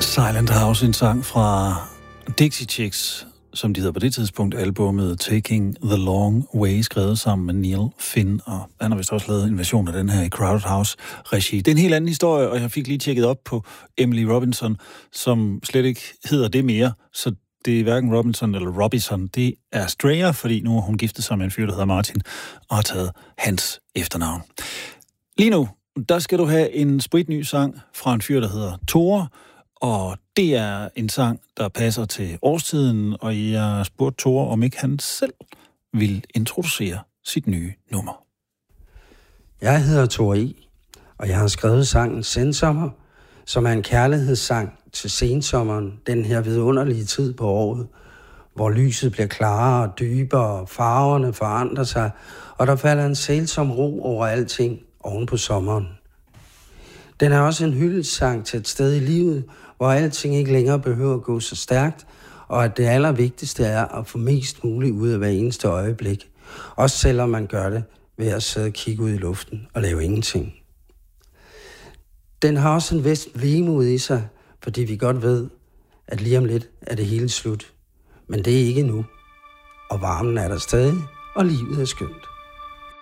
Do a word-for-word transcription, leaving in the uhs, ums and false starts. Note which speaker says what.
Speaker 1: Silent House, en sang fra Dixie Chicks, som de hedder på det tidspunkt, albumet Taking the Long Way, skrevet sammen med Neil Finn, og han har vist også lavet en version af den her i Crowded House-regi. Det er en helt anden historie, og jeg fik lige tjekket op på Emily Robinson, som slet ikke hedder det mere, så det er hverken Robinson eller Robinson, det er Strayer, fordi nu har hun giftet sig med en fyr, der hedder Martin, og har taget hans efternavn. Lige nu, der skal du have en spritny sang fra en fyr, der hedder Tore, og det er en sang, der passer til årstiden, og jeg spurgte Tore, om ikke han selv vil introducere sit nye nummer.
Speaker 2: Jeg hedder Tore I, og jeg har skrevet sangen Sensommer, som er en kærlighedssang til sensommeren, den her vidunderlige tid på året, hvor lyset bliver klarere og dybere, farverne forandrer sig, og der falder en sælsom ro over alting oven på sommeren. Den er også en hyldestsang til et sted i livet, hvor alting ikke længere behøver at gå så stærkt, og at det allervigtigste er at få mest muligt ud af hver eneste øjeblik. Også selvom man gør det ved at sidde og kigge ud i luften og lave ingenting. Den har også en vist vemod i sig, fordi vi godt ved, at lige om lidt er det hele slut. Men det er ikke nu. Og varmen er der stadig, og livet er skønt.